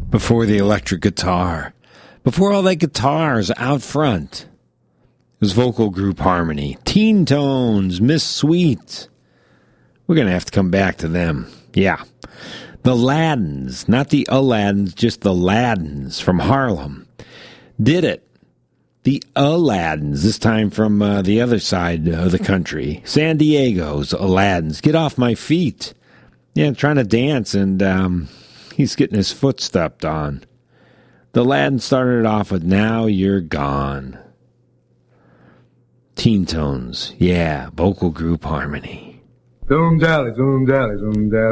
Before the electric guitar. Before all that guitars out front. It was vocal group harmony. Teen Tones, Miss Sweet. We're going to have to come back to them. Yeah. The Laddins, not the Aladdins, just the Laddins from Harlem. Did it. The Aladdins, this time from the other side of the country. San Diego's Aladdins. Get off my feet. Yeah, trying to dance, and he's getting his foot stepped on. The Laddins started it off with Now You're Gone. Teen Tones, yeah, vocal group harmony. Zoom dally, zoom dally, zoom dally.